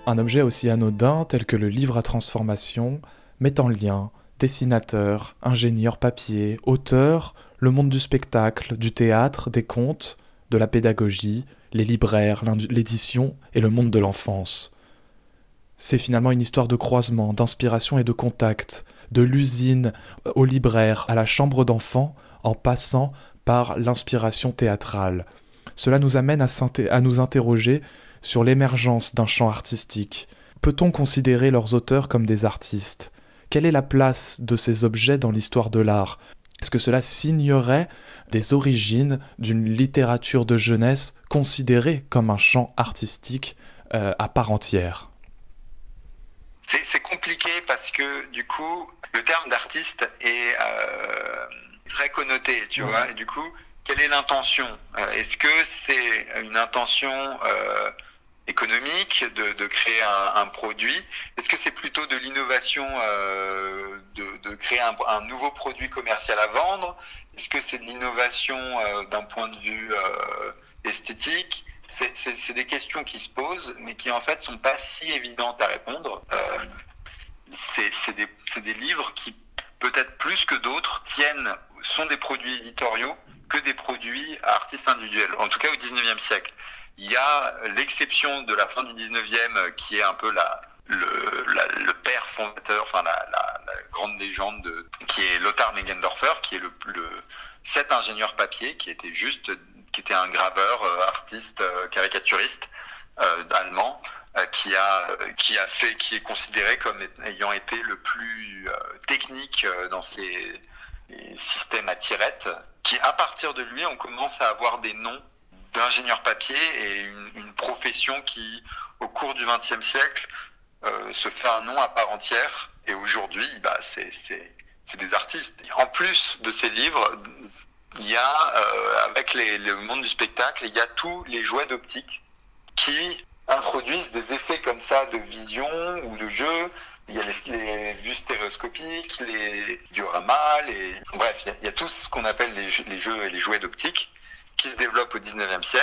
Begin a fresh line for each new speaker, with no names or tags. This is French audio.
Un objet aussi anodin tel que le livre à transformation met en lien dessinateur, ingénieur papier, auteur, le monde du spectacle, du théâtre, des contes, de la pédagogie, les libraires, l'édition et le monde de l'enfance. C'est finalement une histoire de croisement, d'inspiration et de contact, de l'usine au libraire, à la chambre d'enfant, en passant par l'inspiration théâtrale. Cela nous amène à nous interroger sur l'émergence d'un champ artistique. Peut-on considérer leurs auteurs comme des artistes ? Quelle est la place de ces objets dans l'histoire de l'art ? Est-ce que cela signerait des origines d'une littérature de jeunesse considérée comme un champ artistique à part entière ?
C'est compliqué parce que du coup, le terme d'artiste est très connoté, tu vois, et du coup, quelle est l'intention ? Est-ce que c'est une intention économique de créer un produit ? Est-ce que c'est plutôt de l'innovation de créer un nouveau produit commercial à vendre ? Est-ce que c'est de l'innovation d'un point de vue esthétique ? C'est des questions qui se posent, mais qui en fait sont pas si évidentes à répondre. C'est des livres qui, peut-être plus que d'autres, sont des produits éditoriaux que des produits à artistes individuels, en tout cas au 19e siècle. Il y a l'exception de la fin du 19e qui est un peu le père fondateur, enfin la grande légende qui est Lothar Meggendorfer, qui est cet ingénieur papier qui était un graveur, artiste, caricaturiste allemand, qui est considéré comme ayant été le plus technique dans ses systèmes à tirettes, qui à partir de lui on commence à avoir des noms d'ingénieurs papier et une profession qui au cours du XXe siècle se fait un nom à part entière, et aujourd'hui c'est des artistes. En plus de ces livres, il y a avec le monde du spectacle, il y a tous les jouets d'optique qui introduisent des effets comme ça de vision ou de jeu. Il y a les vues stéréoscopiques, les dioramas, bref, il y a tout ce qu'on appelle les jeux et les jouets d'optique qui se développent au 19e siècle.